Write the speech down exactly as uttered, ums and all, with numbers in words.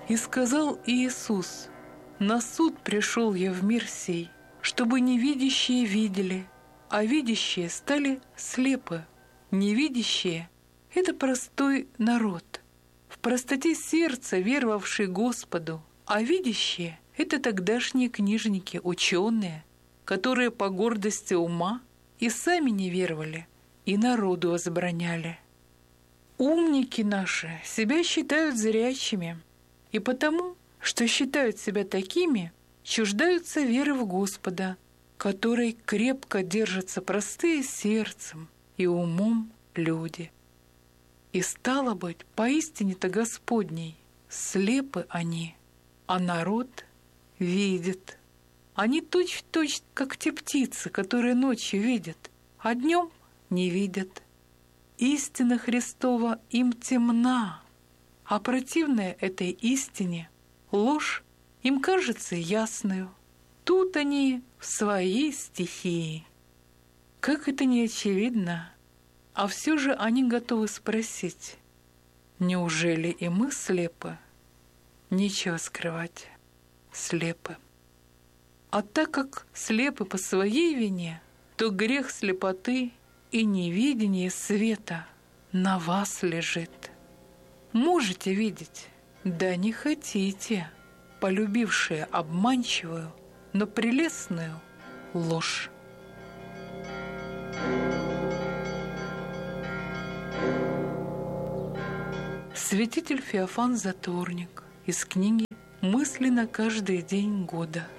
И сказал Иисус: «На суд пришел я в мир сей, чтобы невидящие видели, а видящие стали слепы». Невидящие — это простой народ, в простоте сердца веровавший Господу, а видящие — это тогдашние книжники, ученые, которые по гордости ума и сами не веровали, и народу возбраняли. Умники наши себя считают зрячими, и потому, что считают себя такими, чуждаются веры в Господа, которой крепко держатся простые сердцем и умом люди. И стало быть, поистине-то Господней слепы они, а народ видит. Они точь-в-точь, как те птицы, которые ночью видят, а днем не видят. Истина Христова им темна, а противная этой истине ложь им кажется ясною. Тут они в своей стихии. Как это не очевидно, а все же они готовы спросить: неужели и мы слепы? Нечего скрывать, слепы. А так как слепы по своей вине, то грех слепоты и невидение света на вас лежит. Можете видеть, да не хотите, полюбившие обманчивую, но прелестную ложь. Святитель Феофан Затворник из книги «Мысли на каждый день года».